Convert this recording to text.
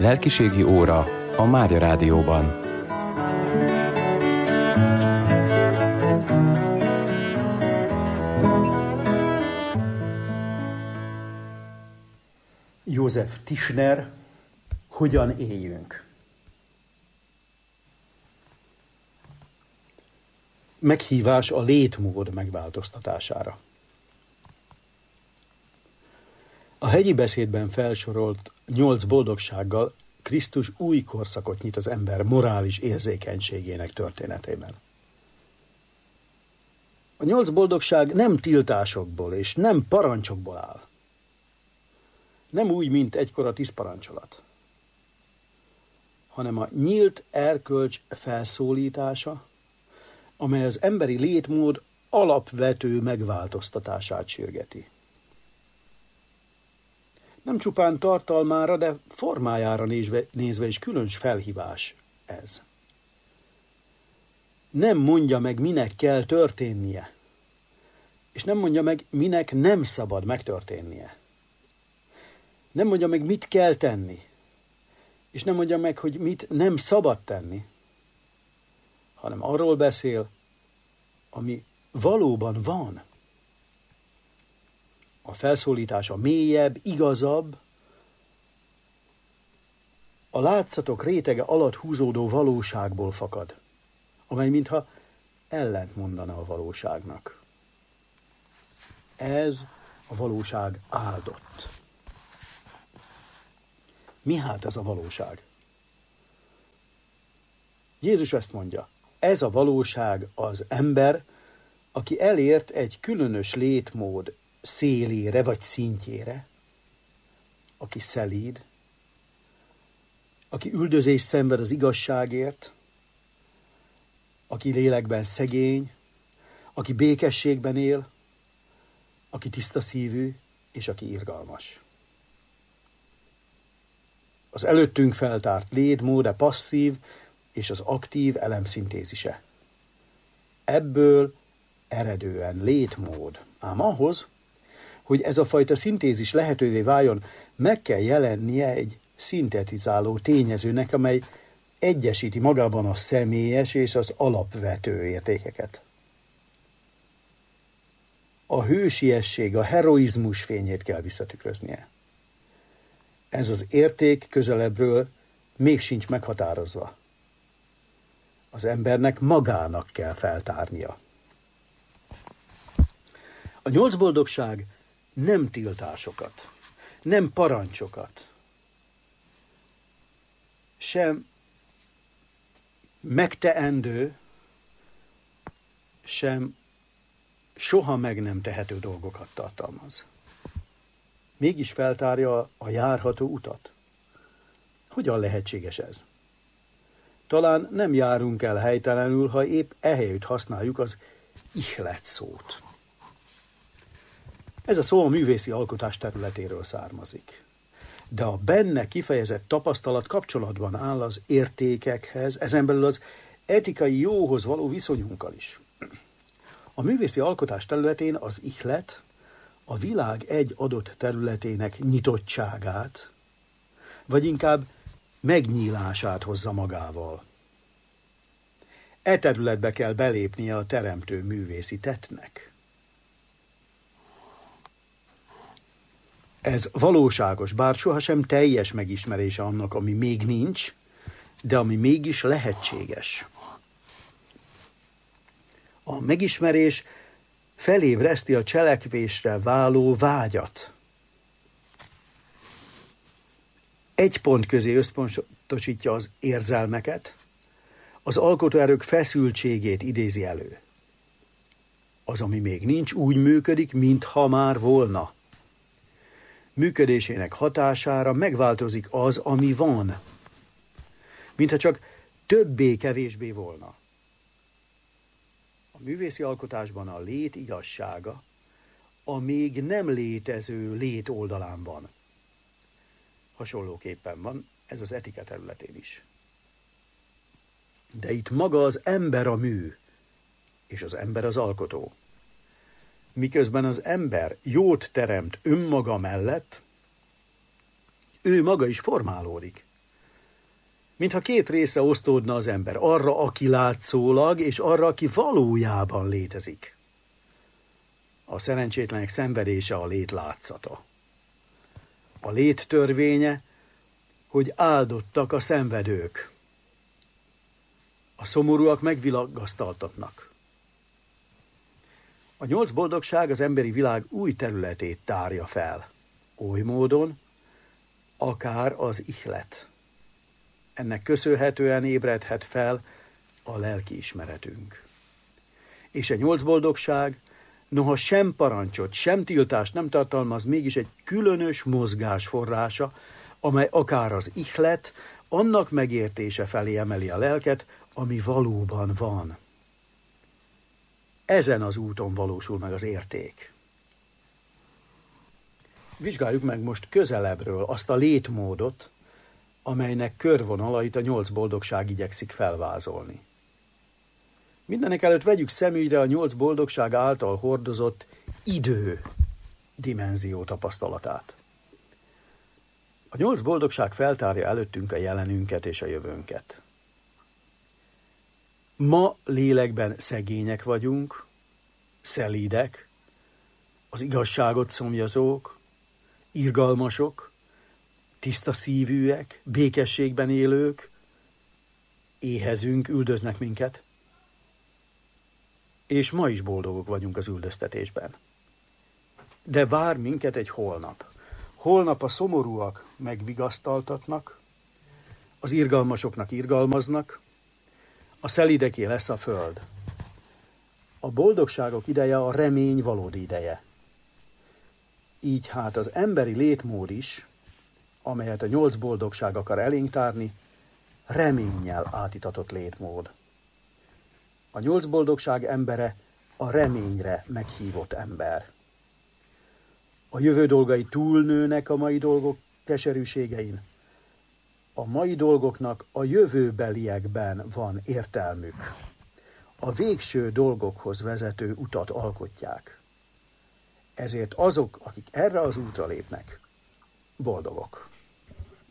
Lelkiségi óra a Mária Rádióban. József Tischner, hogyan éljünk? Meghívás a létmód megváltoztatására. A hegyi beszédben felsorolt 8 boldogsággal Krisztus új korszakot nyit az ember morális érzékenységének történetében. A 8 boldogság nem tiltásokból és nem parancsokból áll. Nem úgy, mint egykor a 10 parancsolat, hanem a nyílt erkölcs felszólítása, amely az emberi létmód alapvető megváltoztatását sürgeti. Nem csupán tartalmára, de formájára nézve is különös felhívás ez. Nem mondja meg, minek kell történnie, és nem mondja meg, minek nem szabad megtörténnie. Nem mondja meg, mit kell tenni, és nem mondja meg, hogy mit nem szabad tenni, hanem arról beszél, ami valóban van. A felszólítása mélyebb, igazabb, a látszatok rétege alatt húzódó valóságból fakad, amely mintha ellent mondana a valóságnak. Ez a valóság áldott. Mi hát ez a valóság? Jézus ezt mondja, ez a valóság az ember, aki elért egy különös létmód szélére vagy szintjére, aki szelíd, aki üldözést szenved az igazságért, aki lélekben szegény, aki békességben él, aki tiszta szívű, és aki irgalmas. Az előttünk feltárt létmód a passzív és az aktív elemszintézise. Ebből eredően létmód. Ám ahhoz, hogy ez a fajta szintézis lehetővé váljon, meg kell jelennie egy szintetizáló tényezőnek, amely egyesíti magában a személyes és az alapvető értékeket. A hősiesség, a heroizmus fényét kell visszatükröznie. Ez az érték közelebbről még sincs meghatározva. Az embernek magának kell feltárnia. A 8 boldogság nem tiltásokat, nem parancsokat, sem megteendő, sem soha meg nem tehető dolgokat tartalmaz. Mégis feltárja a járható utat. Hogyan lehetséges ez? Talán nem járunk el helytelenül, ha épp ehelyütt használjuk az ihlet szót. Ez a szó a művészi alkotás területéről származik. De a benne kifejezett tapasztalat kapcsolatban áll az értékekhez, ezen belül az etikai jóhoz való viszonyunkkal is. A művészi alkotás területén az ihlet a világ egy adott területének nyitottságát, vagy inkább megnyílását hozza magával. E területbe kell belépnie a teremtő művészi tettnek. Ez valóságos, bár sohasem teljes megismerése annak, ami még nincs, de ami mégis lehetséges. A megismerés felébreszti a cselekvésre váló vágyat. Egy pont közé összpontosítja az érzelmeket, az alkotóerők feszültségét idézi elő. Az, ami még nincs, úgy működik, mintha már volna. Működésének hatására megváltozik az, ami van, mintha csak többé-kevésbé volna. A művészi alkotásban a lét igazsága a még nem létező lét oldalán van. Hasonlóképpen van ez az etika területén is. De itt maga az ember a mű, és az ember az alkotó. Miközben az ember jót teremt önmaga mellett, ő maga is formálódik. mintha két része osztódna az ember, arra, aki látszólag, és arra, aki valójában létezik. A szerencsétlenek szenvedése a lét látszata. A lét törvénye, hogy áldottak a szenvedők. A szomorúak megvillagasztaltatnak. A 8 boldogság az emberi világ új területét tárja fel. Oly módon, akár az ihlet. Ennek köszönhetően ébredhet fel a lelkiismeretünk. És a 8 boldogság, noha sem parancsot, sem tiltást nem tartalmaz, mégis egy különös mozgás forrása, amely akár az ihlet, annak megértése felé emeli a lelket, ami valóban van. Ezen az úton valósul meg az érték. Vizsgáljuk meg most közelebbről azt a létmódot, amelynek körvonalait a 8 boldogság igyekszik felvázolni. Mindenekelőtt vegyük szemügyre a 8 boldogság által hordozott idő dimenzió tapasztalatát. A 8 boldogság feltárja előttünk a jelenünket és a jövőnket. Ma lélekben szegények vagyunk, szelídek, az igazságot szomjazók, irgalmasok, tiszta szívűek, békességben élők, éhezünk, üldöznek minket, és ma is boldogok vagyunk az üldöztetésben. De vár minket egy holnap. Holnap a szomorúak megvigasztaltatnak, az irgalmasoknak irgalmaznak, a szelideké lesz a föld. A boldogságok ideje a remény valódi ideje. Így hát az emberi létmód is, amelyet a 8 boldogság akar elénk tárni, reménnyel átitatott létmód. A 8 boldogság embere a reményre meghívott ember. A jövő dolgai túlnőnek a mai dolgok keserűségein. A mai dolgoknak a jövőbeliekben van értelmük. A végső dolgokhoz vezető utat alkotják. Ezért azok, akik erre az útra lépnek, boldogok.